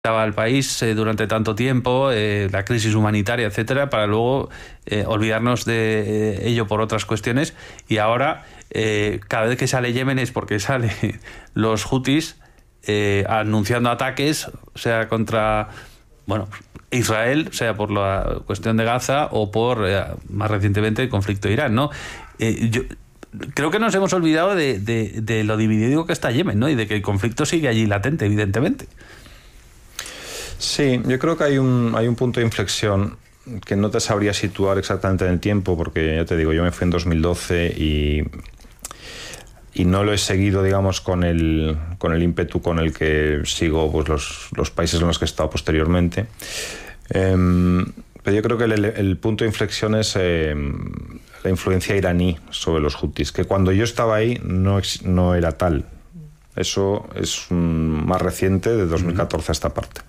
estaba el país durante tanto tiempo, la crisis humanitaria, etcétera, para luego olvidarnos de ello por otras cuestiones. Y ahora, cada vez que sale Yemen es porque sale los hutis anunciando ataques, o sea, contra Israel, sea por la cuestión de Gaza o por, más recientemente, el conflicto de Irán, ¿no? Yo creo que nos hemos olvidado de lo dividido que está Yemen, ¿no? Y de que el conflicto sigue allí latente, evidentemente. Sí, yo creo que hay un punto de inflexión que no te sabría situar exactamente en el tiempo, porque ya te digo, yo me fui en 2012 y no lo he seguido, digamos, con el ímpetu con el que sigo pues los países en los que he estado posteriormente. Pero yo creo que el punto de inflexión es la influencia iraní sobre los hutis, que cuando yo estaba ahí no era tal. Eso es más reciente, de 2014 a esta parte.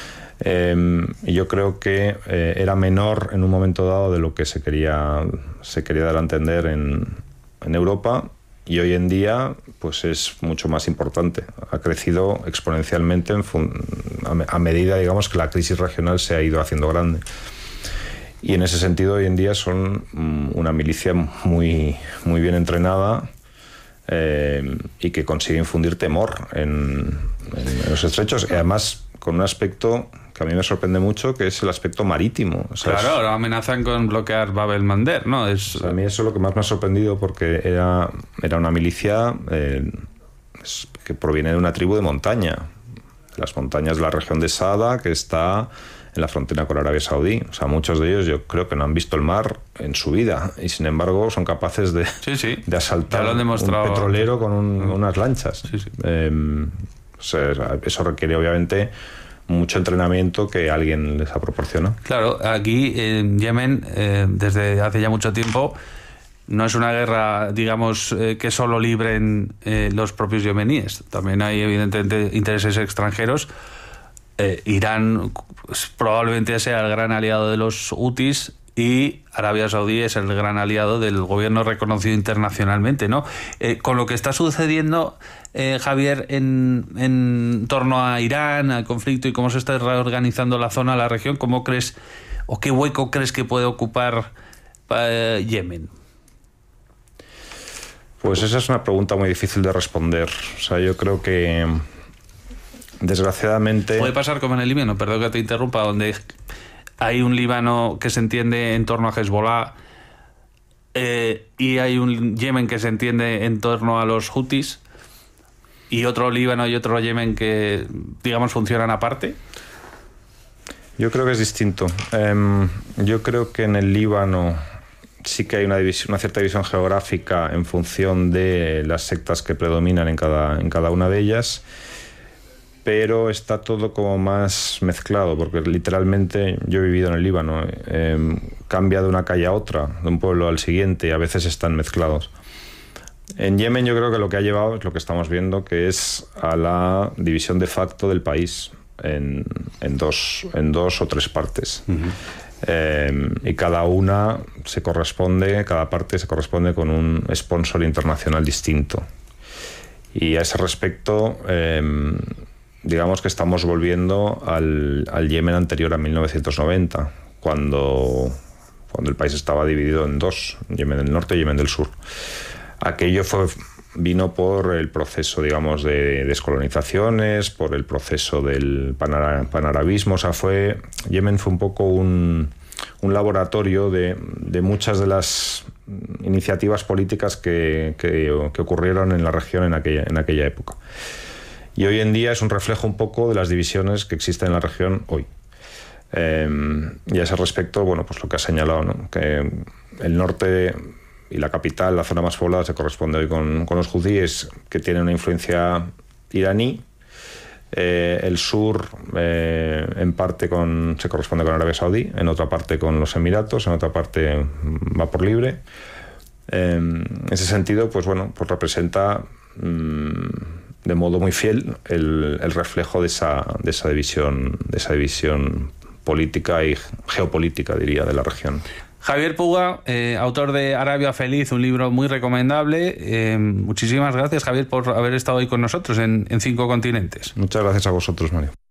Y yo creo que era menor en un momento dado de lo que se quería dar a entender en Europa, y hoy en día pues es mucho más importante. Ha crecido exponencialmente a medida, digamos, que la crisis regional se ha ido haciendo grande. Y en ese sentido hoy en día son una milicia muy, muy bien entrenada, y que consigue infundir temor en los estrechos, y además con un aspecto que a mí me sorprende mucho, que es el aspecto marítimo. O sea, claro, ahora amenazan con bloquear Bab el Mandeb, ¿no? A mí eso es lo que más me ha sorprendido, porque era una milicia que proviene de una tribu de montaña, las montañas de la región de Saada, que está en la frontera con Arabia Saudí. O sea, muchos de ellos yo creo que no han visto el mar en su vida, y sin embargo son capaces de asaltar un petrolero con unas lanchas. O sea, eso requiere obviamente mucho entrenamiento que alguien les ha proporcionado. Claro, aquí en Yemen, desde hace ya mucho tiempo, no es una guerra, digamos, que solo libren los propios yemeníes. También hay, evidentemente, intereses extranjeros. Irán probablemente sea el gran aliado de los hutis, y Arabia Saudí es el gran aliado del gobierno reconocido internacionalmente, ¿no? Con lo que está sucediendo, Javier, en torno a Irán, al conflicto, y cómo se está reorganizando la zona, la región, ¿cómo crees, o qué hueco crees que puede ocupar Yemen? Pues esa es una pregunta muy difícil de responder. O sea, yo creo que desgraciadamente... Puede pasar como en el Líbano, perdón que te interrumpa, donde hay un Líbano que se entiende en torno a Hezbollah, y hay un Yemen que se entiende en torno a los hutis, y otro Líbano y otro Yemen que, digamos, funcionan aparte. Yo creo que es distinto. Yo creo que en el Líbano sí que hay una cierta división geográfica en función de las sectas que predominan en cada una de ellas, pero está todo como más mezclado, porque literalmente yo he vivido en el Líbano, cambia de una calle a otra, de un pueblo al siguiente, y a veces están mezclados. En Yemen yo creo que lo que ha llevado es lo que estamos viendo, que es a la división de facto del país en dos o tres partes. Y cada parte se corresponde con un sponsor internacional distinto. Y a ese respecto, digamos que estamos volviendo al Yemen anterior a 1990, cuando el país estaba dividido en dos, Yemen del norte y Yemen del sur. Aquello vino por el proceso, digamos, de descolonizaciones, por el proceso del panarabismo. O sea, Yemen fue un poco un laboratorio de muchas de las iniciativas políticas que ocurrieron en la región en aquella época. Y hoy en día es un reflejo un poco de las divisiones que existen en la región hoy. Y a ese respecto, bueno, pues lo que has señalado, ¿no? Que el norte y la capital, la zona más poblada, se corresponde hoy con los hutíes, que tienen una influencia iraní. El sur en parte se corresponde con Arabia Saudí, en otra parte con los Emiratos, en otra parte va por libre. En ese sentido, pues bueno, pues representa de modo muy fiel el reflejo de esa división política y geopolítica, diría, de la región. Javier Puga, autor de Arabia Feliz, un libro muy recomendable. Muchísimas gracias, Javier, por haber estado hoy con nosotros en 5 continentes. Muchas gracias a vosotros, Mario.